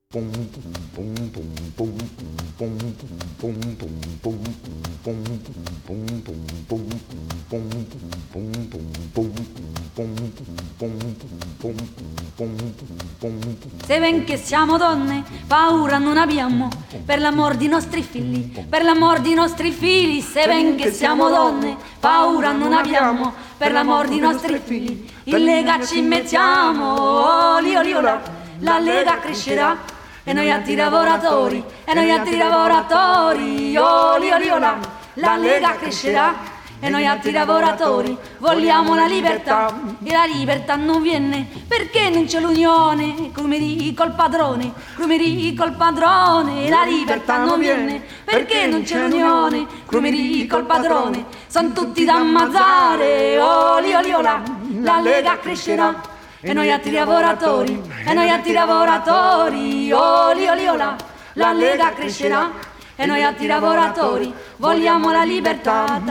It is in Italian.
Se ven che siamo donne, paura non abbiamo, per l'amor di nostri figli, per l'amor di nostri figli. Se ven che siamo donne, paura non abbiamo, per l'amor di nostri figli. In Lega ci mettiamo, oli oli ola, la Lega crescerà, e noi altri lavoratori, e noi altri lavoratori, oli oli ola, la Lega crescerà. E noi altri lavoratori vogliamo la libertà, e la libertà non viene perché non c'è l'unione, come dico il padrone, come dico il padrone. La libertà non viene perché non c'è l'unione, come dico il padrone. Sono tutti da ammazzare, oli oli ola, la Lega crescerà. E noi altri lavoratori, e noi altri lavoratori, oli oli ola, la Lega crescerà. E noi altri lavoratori vogliamo la libertà.